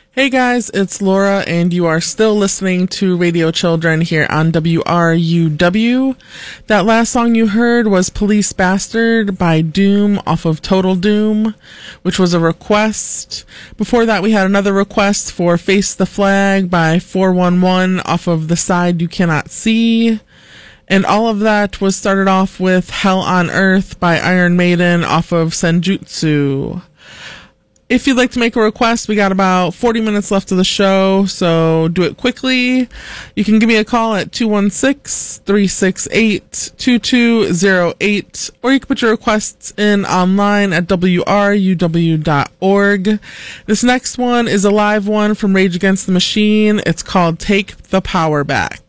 Hey guys, it's Laura, and you are still listening to Radio Children here on WRUW. That last song you heard was Police Bastard by Doom off of Total Doom, which was a request. Before that, we had another request for Face the Flag by 411 off of The Side You Cannot See. And all of that was started off with Hell on Earth by Iron Maiden off of Senjutsu. If you'd like to make a request, we got about 40 minutes left of the show, so do it quickly. You can give me a call at 216-368-2208, or you can put your requests in online at wruw.org. This next one is a live one from Rage Against the Machine. It's called Take the Power Back.